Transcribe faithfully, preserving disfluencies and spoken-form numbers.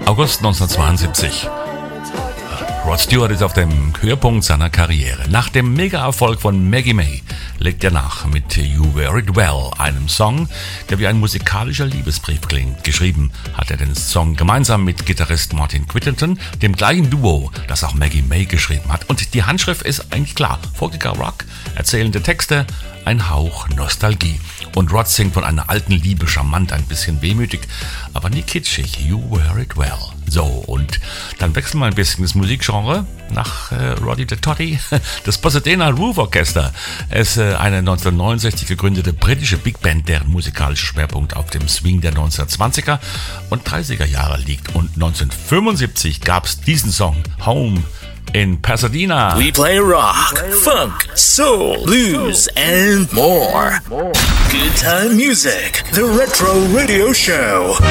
August neunzehnhundertzweiundsiebzig. Rod Stewart ist auf dem Höhepunkt seiner Karriere. Nach dem Mega-Erfolg von Maggie May legt er nach mit You Wear It Well, einem Song, der wie ein musikalischer Liebesbrief klingt. Geschrieben hat er den Song gemeinsam mit Gitarrist Martin Whittington, dem gleichen Duo, das auch Maggie May geschrieben hat. Und die Handschrift ist eigentlich klar. Folkiger Rock, erzählende Texte, ein Hauch Nostalgie. Und Rod singt von einer alten Liebe, charmant, ein bisschen wehmütig, aber nie kitschig. You Wear It Well. So, und dann wechseln wir ein bisschen das Musikgenre nach äh, Roddy the Toddy. Das Pasadena Roof Orchestra ist äh, eine neunzehnhundertneunundsechzig gegründete britische Big Band, deren musikalischer Schwerpunkt auf dem Swing der neunzehnhundertzwanziger und dreißiger Jahre liegt. Und neunzehnhundertfünfundsiebzig gab es diesen Song, Home in Pasadena. We play rock, funk, soul, blues and more. Good time music, the Retro Radio Show.